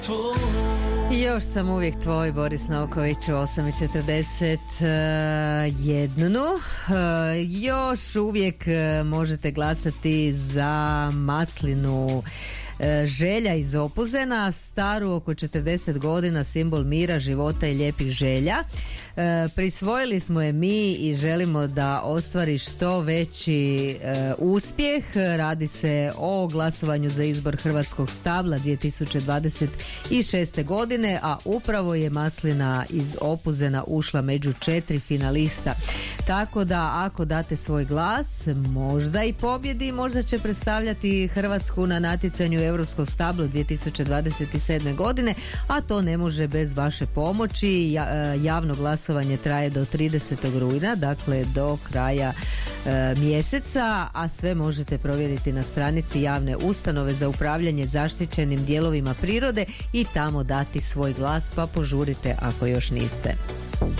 Još sam uvijek tvoj, Boris Novković, 8:41. Još uvijek možete glasati za maslinu Želja iz Opuzena, staru oko 40 godina, simbol mira, života i lijepih želja. Prisvojili smo je mi i želimo da ostvari što veći uspjeh. Radi se o glasovanju za izbor Hrvatskog stabla 2026. godine, a upravo je maslina iz Opuzena ušla među 4 finalista. Tako da ako date svoj glas, možda i pobjedi, možda će predstavljati Hrvatsku na natjecanju Europsko stablo 2027. godine, a to ne može bez vaše pomoći. Javno glasovanje traje do 30. rujna, dakle do kraja mjeseca, a sve možete provjeriti na stranici javne ustanove za upravljanje zaštićenim dijelovima prirode i tamo dati svoj glas, pa požurite ako još niste.